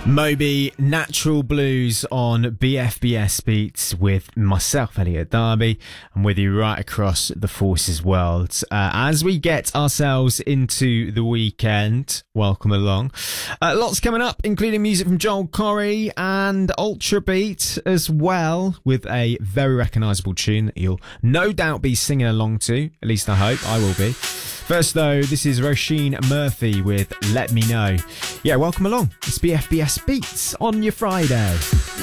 Moby, Natural Blues on BFBS Beats with myself, Elliot Darby, and with you right across the Forces world. As we get ourselves into the weekend, welcome along. Lots coming up, including music from Joel Corry and Ultra Beat as well, with a very recognisable tune that you'll no doubt be singing along to. At least I hope I will be. First though, this is Roisin Murphy with Let Me Know. Yeah, welcome along. It's BFBS Beats on your Friday.